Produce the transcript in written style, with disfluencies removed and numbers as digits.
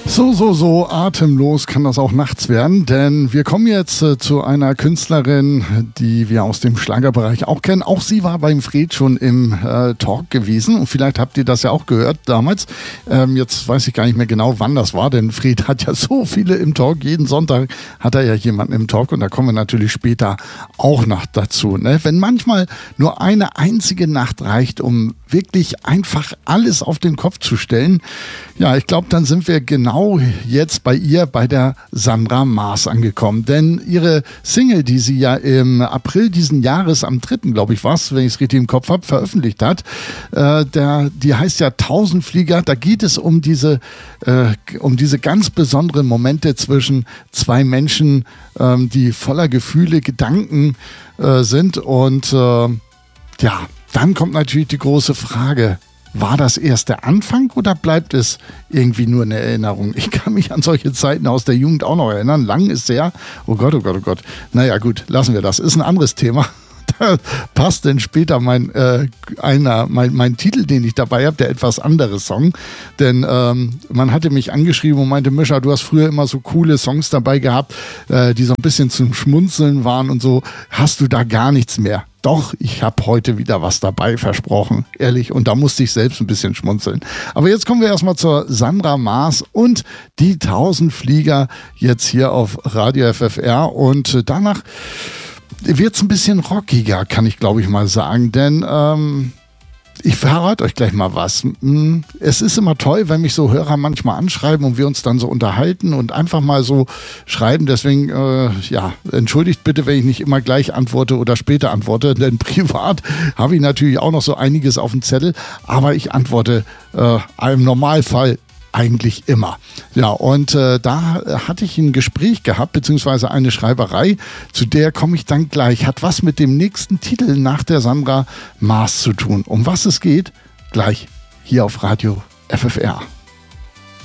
So atemlos kann das auch nachts werden, denn wir kommen jetzt zu einer Künstlerin, die wir aus dem Schlagerbereich auch kennen. Auch sie war beim Fred schon im Talk gewesen und vielleicht habt ihr das ja auch gehört damals. Jetzt weiß ich gar nicht mehr genau, wann das war, denn Fred hat ja so viele im Talk. Jeden Sonntag hat er ja jemanden im Talk und da kommen wir natürlich später auch noch dazu. Ne? Wenn manchmal nur eine einzige Nacht reicht, um wirklich einfach alles auf den Kopf zu stellen, ja, ich glaube, dann sind wir genau jetzt bei ihr, bei der Sandra Maas angekommen. Denn ihre Single, die sie ja im April diesen Jahres, am 3. glaube ich was, wenn ich es richtig im Kopf habe, veröffentlicht hat, die heißt ja Tausendflieger. Da geht es um diese ganz besonderen Momente zwischen zwei Menschen, die voller Gefühle, Gedanken sind. Und dann kommt natürlich die große Frage: War das erst der Anfang oder bleibt es irgendwie nur eine Erinnerung? Ich kann mich an solche Zeiten aus der Jugend auch noch erinnern. Lang ist her. Oh Gott, oh Gott, oh Gott. Naja gut, lassen wir das. Ist ein anderes Thema. Da passt denn später mein Titel, den ich dabei habe, der etwas andere Song. Denn man hatte mich angeschrieben und meinte, Mischa, du hast früher immer so coole Songs dabei gehabt, die so ein bisschen zum Schmunzeln waren und so. Hast du da gar nichts mehr? Doch, ich habe heute wieder was dabei, versprochen, ehrlich. Und da musste ich selbst ein bisschen schmunzeln. Aber jetzt kommen wir erstmal zur Sandra Maas und die Tausendflieger jetzt hier auf Radio FFR. Und danach wird es ein bisschen rockiger, kann ich glaube ich mal sagen. Denn ich verrate euch gleich mal was. Es ist immer toll, wenn mich so Hörer manchmal anschreiben und wir uns dann so unterhalten und einfach mal so schreiben. Deswegen, entschuldigt bitte, wenn ich nicht immer gleich antworte oder später antworte, denn privat habe ich natürlich auch noch so einiges auf dem Zettel, aber ich antworte im Normalfall eigentlich immer. Ja, und da hatte ich ein Gespräch gehabt, beziehungsweise eine Schreiberei, zu der komme ich dann gleich. Hat was mit dem nächsten Titel nach der Sandra Maas zu tun. Um was es geht, gleich hier auf Radio FFR.